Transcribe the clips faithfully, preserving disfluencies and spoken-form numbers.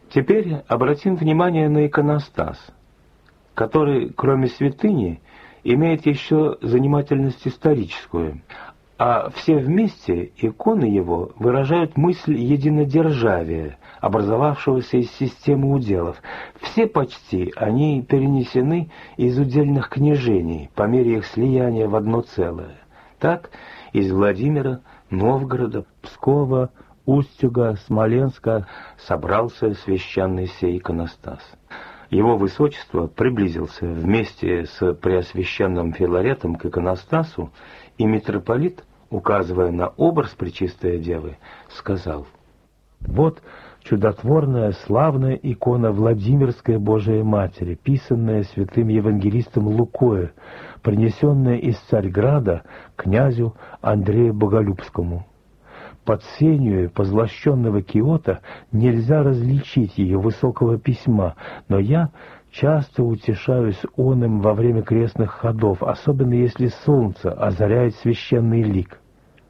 Теперь обратим внимание на иконостас, который, кроме святыни, имеет еще занимательность историческую, а все вместе иконы его выражают мысль единодержавия, образовавшегося из системы уделов. Все почти они перенесены из удельных княжений по мере их слияния в одно целое. Так, из Владимира, Новгорода, Пскова, Устюга, Смоленска собрался священный сей иконостас. Его высочество приблизился вместе с преосвященным Филаретом к иконостасу, и митрополит, указывая на образ Пречистой Девы, сказал: «Вот чудотворная, славная икона Владимирской Божией Матери, писанная святым евангелистом Лукою, принесенная из Царьграда князю Андрею Боголюбскому. Под сенью позлощенного киота нельзя различить ее высокого письма, но я часто утешаюсь оным во время крестных ходов, особенно если солнце озаряет священный лик.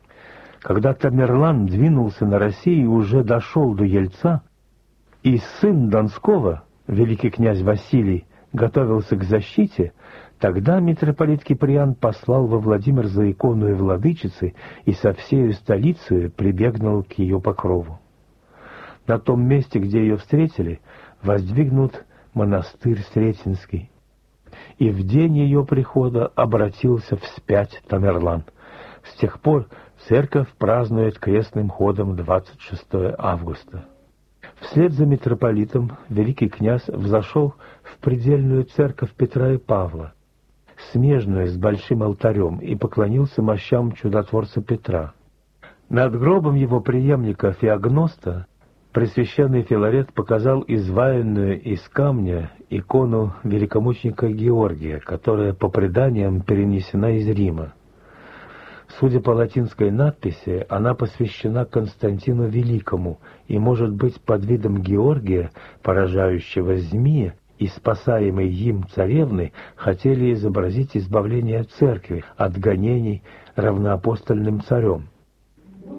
Когда Тамерлан двинулся на Россию и уже дошел до Ельца, и сын Донского, великий князь Василий, готовился к защите, тогда митрополит Киприан послал во Владимир за иконой владычицы и со всею столицей прибегнул к ее покрову. На том месте, где ее встретили, воздвигнут монастырь Сретенский, и в день ее прихода обратился вспять Тамерлан. С тех пор церковь празднует крестным ходом двадцать шестого августа. Вслед за митрополитом великий князь взошел в предельную церковь Петра и Павла, смежную с большим алтарем, и поклонился мощам чудотворца Петра. Над гробом его преемника Феогноста пресвященный Филарет показал изваянную из камня икону великомученика Георгия, которая по преданиям перенесена из Рима. Судя по латинской надписи, она посвящена Константину Великому и может быть под видом Георгия, поражающего змея, и спасаемой им царевны хотели изобразить избавление церкви от гонений равноапостольным царем.